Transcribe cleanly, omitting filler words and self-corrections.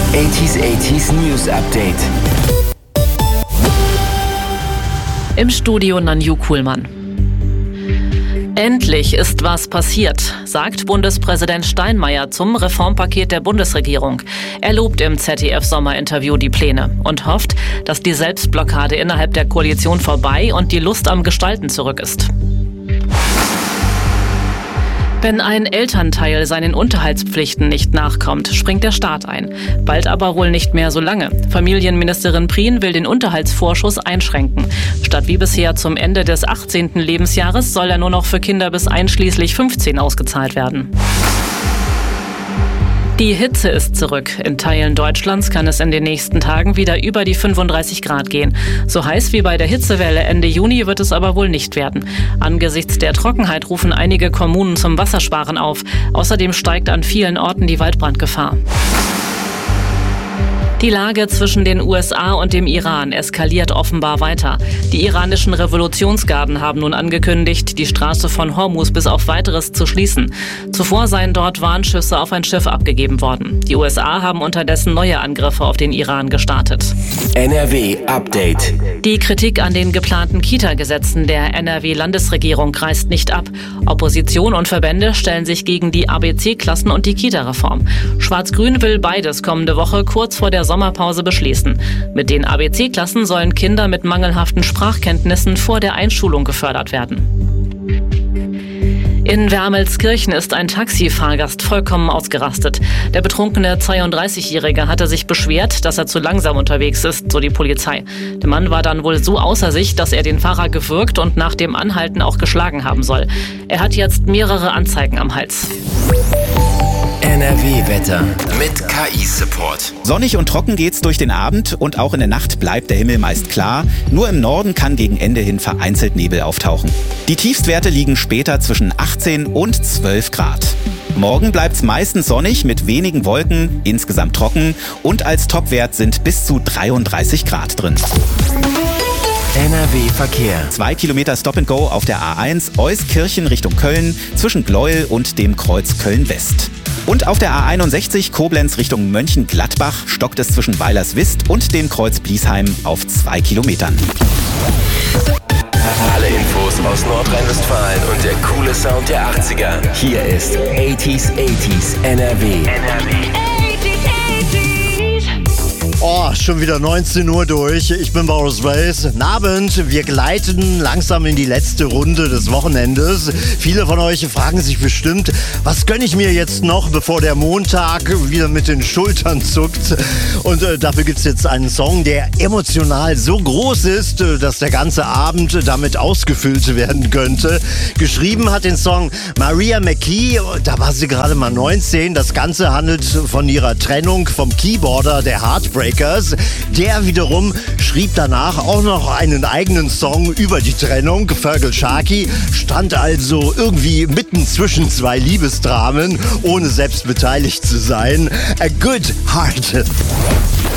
80s News Update. Im Studio Nanju Kuhlmann. Endlich ist was passiert, sagt Bundespräsident Steinmeier zum Reformpaket der Bundesregierung. Er lobt im ZDF-Sommerinterview die Pläne und hofft, dass die Selbstblockade innerhalb der Koalition vorbei und die Lust am Gestalten zurück ist. Wenn ein Elternteil seinen Unterhaltspflichten nicht nachkommt, springt der Staat ein. Bald aber wohl nicht mehr so lange. Familienministerin Prien will den Unterhaltsvorschuss einschränken. Statt wie bisher zum Ende des 18. Lebensjahres soll er nur noch für Kinder bis einschließlich 15 ausgezahlt werden. Die Hitze ist zurück. In Teilen Deutschlands kann es in den nächsten Tagen wieder über die 35 Grad gehen. So heiß wie bei der Hitzewelle Ende Juni wird es aber wohl nicht werden. Angesichts der Trockenheit rufen einige Kommunen zum Wassersparen auf. Außerdem steigt an vielen Orten die Waldbrandgefahr. Die Lage zwischen den USA und dem Iran eskaliert offenbar weiter. Die iranischen Revolutionsgarden haben nun angekündigt, die Straße von Hormuz bis auf Weiteres zu schließen. Zuvor seien dort Warnschüsse auf ein Schiff abgegeben worden. Die USA haben unterdessen neue Angriffe auf den Iran gestartet. NRW Update. Die Kritik an den geplanten Kita-Gesetzen der NRW-Landesregierung reißt nicht ab. Opposition und Verbände stellen sich gegen die ABC-Klassen und die Kita-Reform. Schwarz-Grün will beides kommende Woche kurz vor der Sommerpause beschließen. Mit den ABC-Klassen sollen Kinder mit mangelhaften Sprachkenntnissen vor der Einschulung gefördert werden. In Wermelskirchen ist ein Taxifahrgast vollkommen ausgerastet. Der betrunkene 32-Jährige hatte sich beschwert, dass er zu langsam unterwegs ist, so die Polizei. Der Mann war dann wohl so außer sich, dass er den Fahrer gewürgt und nach dem Anhalten auch geschlagen haben soll. Er hat jetzt mehrere Anzeigen am Hals. NRW-Wetter mit KI-Support. Sonnig und trocken geht's durch den Abend und auch in der Nacht bleibt der Himmel meist klar. Nur im Norden kann gegen Ende hin vereinzelt Nebel auftauchen. Die Tiefstwerte liegen später zwischen 18 und 12 Grad. Morgen bleibt's meistens sonnig mit wenigen Wolken, insgesamt trocken und als Topwert sind bis zu 33 Grad drin. NRW-Verkehr. 2 Kilometer Stop-and-Go auf der A1 Euskirchen Richtung Köln zwischen Gleuel und dem Kreuz Köln-West. Und auf der A61 Koblenz Richtung Mönchengladbach stockt es zwischen Weilerswist und dem Kreuz Bliesheim auf 2 Kilometern. Alle Infos aus Nordrhein-Westfalen und der coole Sound der 80er. Hier ist 80s NRW. Oh, schon wieder 19 Uhr durch. Ich bin Boris Weiss. Guten Abend. Wir gleiten langsam in die letzte Runde des Wochenendes. Viele von euch fragen sich bestimmt, was gönne ich mir jetzt noch, bevor der Montag wieder mit den Schultern zuckt. Und dafür gibt es jetzt einen Song, der emotional so groß ist, dass der ganze Abend damit ausgefüllt werden könnte. Geschrieben hat den Song Maria McKee. Da war sie gerade mal 19. Das Ganze handelt von ihrer Trennung vom Keyboarder der Heartbreakers. Der wiederum schrieb danach auch noch einen eigenen Song über die Trennung. Fergal Sharkey stand also irgendwie mitten zwischen zwei Liebesdramen, ohne selbst beteiligt zu sein. A Good Heart.